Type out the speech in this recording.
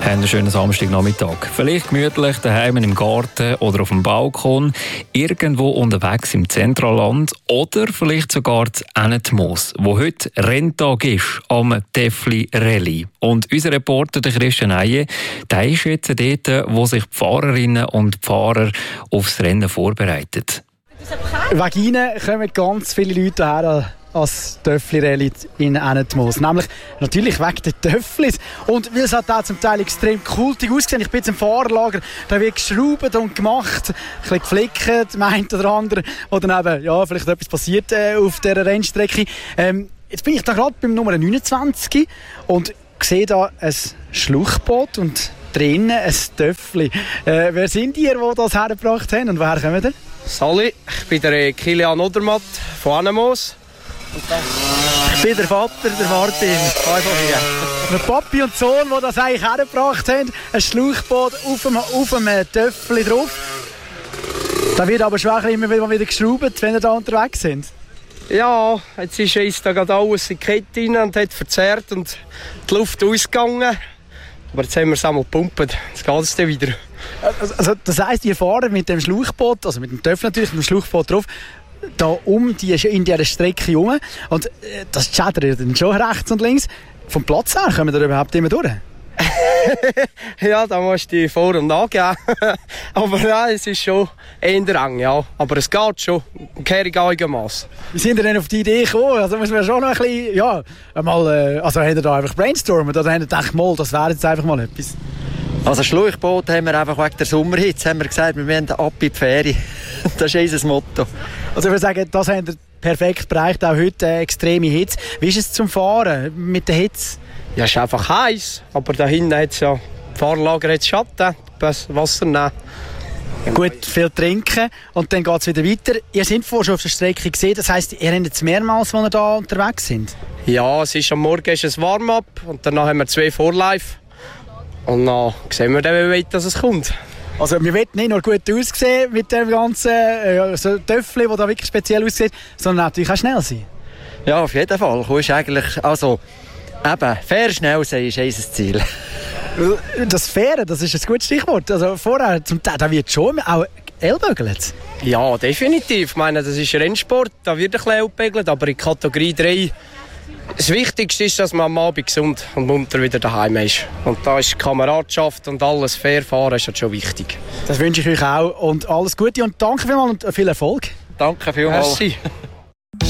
Einen schönen Samstagnachmittag. Vielleicht gemütlich daheim im Garten oder auf dem Balkon, irgendwo unterwegs im Zentralland oder vielleicht sogar zu Ennetmoos, wo heute Renntag ist am Täfli Rallye. Und unser Reporter, der Christian Eije, der ist jetzt dort, wo sich die Fahrerinnen und Fahrer aufs Rennen vorbereiten. Wegen ihnen kommen ganz viele Leute her als Töffli-Rallye in Ennetmoos. Natürlich wegen den Töfflis. Und weil es hat auch zum Teil extrem kultig ausgesehen. Ich bin jetzt im Fahrerlager, da wird geschraubt und gemacht, ein bisschen geflickt, meint oder andere. Oder eben, ja, vielleicht etwas passiert auf dieser Rennstrecke. Jetzt bin ich da gerade beim Nummer 29 und sehe da ein Schluchboot und drinnen ein Töffli. Wer sind ihr, die das hergebracht haben und woher kommen ihr? Sali, ich bin der Kilian Odermatt von Ennetmoos. Ich bin der Vater, der Martin. Der Papi und Sohn, die das eigentlich hergebracht haben. Ein Schlauchboot auf einem Töffli drauf. Da wird aber schon immer wieder geschraubt, wenn wir da unterwegs sind. Ja, jetzt ist da gerade alles in die Kette rein und hat verzerrt und die Luft ausgegangen. Aber jetzt haben wir es einmal gepumpt, jetzt geht es dann wieder. Also, das heisst, ihr fahrt mit dem Schlauchboot, also mit dem Töffel natürlich, mit dem Schlauchboot drauf, da in dieser Strecke herum. Und das schädert dann schon rechts und links. Vom Platz her kommen wir da überhaupt immer durch? Ja, da musst du vor- und nachgeben. Aber ja, es ist schon eher eng, ja. Aber es geht schon. Kehrig einigermaßen. Wie sind ihr denn auf die Idee gekommen? Also muss man schon noch ein bisschen, ja, einmal, also habt ihr da einfach brainstormen oder habt ihr gedacht, mal, das wäre jetzt einfach mal etwas? Also Schlauchboot haben wir einfach wegen der Sommerhitze haben wir gesagt, wir wollen ab in die Ferien. Das ist unser Motto. Also ich würde sagen, das habt ihr perfekt bereicht, auch heute extreme Hitze. Wie ist es zum Fahren mit der Hitze? Ja, es ist einfach heiß. Aber da hinten hat es ja Fahrlager, hat Schatten, Wasser nehmen. Gut, viel trinken und dann geht es wieder weiter. Ihr seid vorher schon auf der Strecke gesehen, das heisst, ihr habt jetzt mehrmals, als ihr da unterwegs sind? Ja, es ist am Morgen ist ein Warm-up und danach haben wir 2 Vorläufe. Und dann sehen wir dann, wie weit es kommt. Also wir wollen nicht nur gut aussehen mit dem ganzen so Töffel, das da wirklich speziell aussieht, sondern natürlich auch schnell sein. Ja, auf jeden Fall. Ist eigentlich, also, eben, fair schnell sein ist unser Ziel. Das Fair, das ist ein gutes Stichwort. Also vorher, da wird schon auch ellbögelt. Ja, definitiv. Ich meine, das ist Rennsport, da wird ein bisschen ellbögelt, aber in Kategorie 3 das Wichtigste ist, dass man am Abend gesund und munter wieder daheim ist. Und da ist Kameradschaft und alles fair fahren ist halt schon wichtig. Das wünsche ich euch auch und alles Gute und danke vielmals und viel Erfolg. Danke vielmals. Merci.